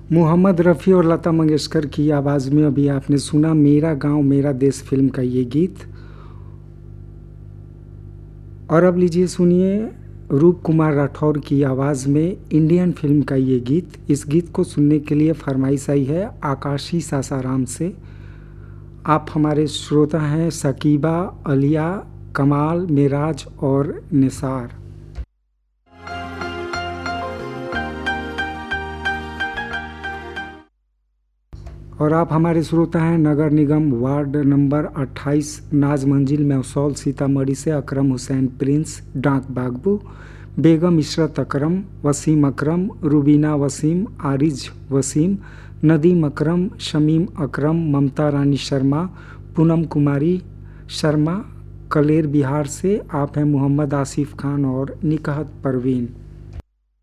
मोहम्मद रफ़ी और लता मंगेशकर की आवाज़ में अभी आपने सुना मेरा गांव मेरा देश फिल्म का ये गीत। और अब लीजिए सुनिए रूप कुमार राठौर की आवाज़ में इंडियन फिल्म का ये गीत। इस गीत को सुनने के लिए फरमाइश आई है आकाशी सासाराम से। आप हमारे श्रोता हैं सकीबा, अलिया, कमाल, मेराज और निसार। और आप हमारे श्रोता हैं नगर निगम वार्ड नंबर 28 नाज मंजिल मैसौल सीतामढ़ी से अकरम हुसैन प्रिंस, डाक बागबू, बेगम इशरत अकरम, वसीम अकरम, रुबीना वसीम, आरिज वसीम, नदीम अकरम, शमीम अकरम, ममता रानी शर्मा, पूनम कुमारी शर्मा, कलेर बिहार से। आप हैं मोहम्मद आसिफ खान और निकहत परवीन।